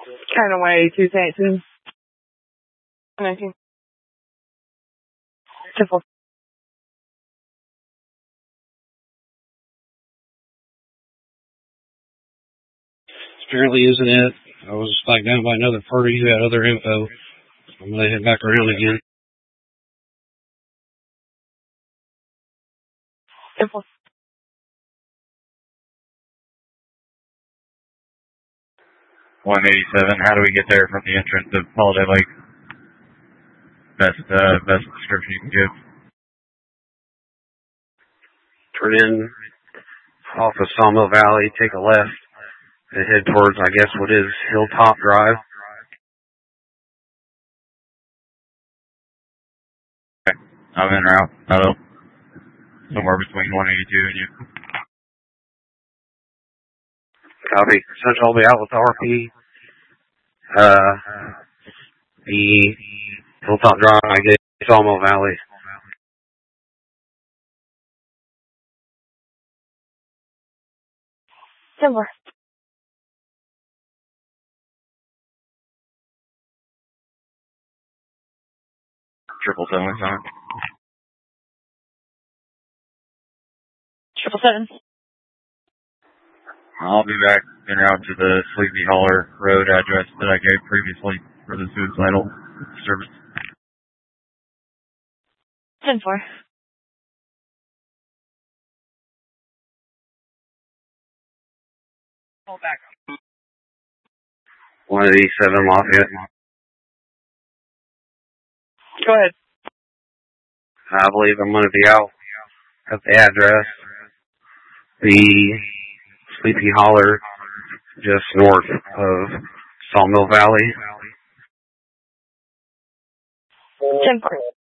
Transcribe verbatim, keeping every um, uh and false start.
Kind of way to say it to nineteen. Simple. Apparently isn't it. I was flagged down by another party who had other info. I'm going to head back around again. Simple. one eighty-seven, how do we get there from the entrance of Holiday Lake? Best, uh, best description you can give. Turn in off of Sawmill Valley, take a left, and head towards, I guess, what is Hilltop Drive. Okay. I'm en route. Hello. Somewhere between one eighty-two and you. Copy. Central will be out with the R P. Uh, the Hilltop Drive, I guess, Sawmill Valley. Simple. Triple seven, sorry. Triple seven. I'll be back en route to the Sleepy Holler Road address that I gave previously for the suicidal service. ten four. Hold back. one eighty-seven Lafayette. Go ahead. I believe I'm going to be out at the address. The Sleepy Holler, just north of Sawmill Valley. ten four.